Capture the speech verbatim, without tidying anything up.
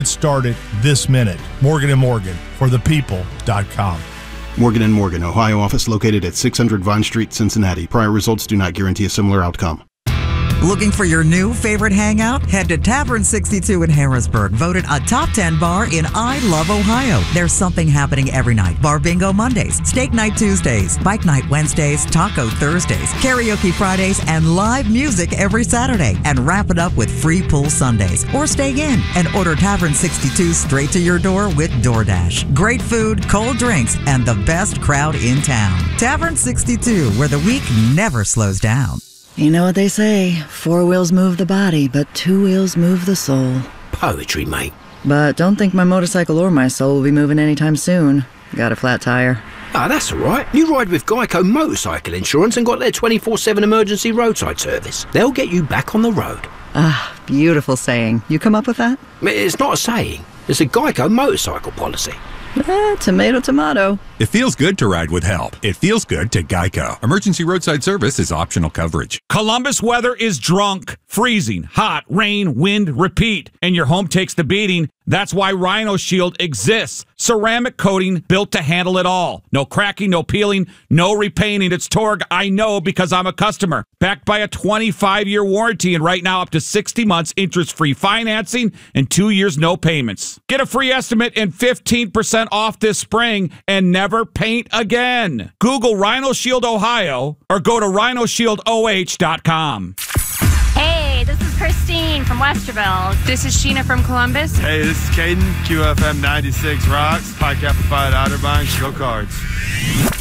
Started this minute. Morgan and Morgan for the people dot com. Morgan and Morgan, Ohio office located at six hundred Vine Street, Cincinnati. Prior results do not guarantee a similar outcome. Looking for your new favorite hangout? Head to Tavern sixty-two in Harrisburg, voted a top ten bar in I Love Ohio. There's something happening every night. Bar bingo Mondays, steak night Tuesdays, bike night Wednesdays, taco Thursdays, karaoke Fridays, and live music every Saturday. And wrap it up with free pool Sundays. Or stay in and order Tavern sixty-two straight to your door with DoorDash. Great food, cold drinks, and the best crowd in town. Tavern sixty-two, where the week never slows down. You know what they say, four wheels move the body, but two wheels move the soul. Poetry, mate. But don't think my motorcycle or my soul will be moving anytime soon. Got a flat tire. Ah, that's all right. You ride with Geico Motorcycle Insurance and got their twenty-four seven emergency roadside service. They'll get you back on the road. Ah, beautiful saying. You come up with that? It's not a saying. It's a Geico motorcycle policy. Eh, tomato, tomato. It feels good to ride with help. It feels good to Geico. Emergency roadside service is optional coverage. Columbus weather is drunk, freezing, hot, rain, wind, repeat, and your home takes the beating. That's why Rhino Shield exists. Ceramic coating built to handle it all. No cracking, no peeling, no repainting. It's Torg. I know because I'm a customer. Backed by a twenty-five year warranty and right now up to sixty months interest-free financing and two years no payments. Get a free estimate and fifteen percent off this spring and never paint again. Google Rhino Shield Ohio or go to rhino shield o h dot com. Hey, this is Christine from Westerville. This is Sheena from Columbus. Hey, this is Caden, Q F M ninety-six Rocks, Pike Kappa Phi at Otterbein, go Cards.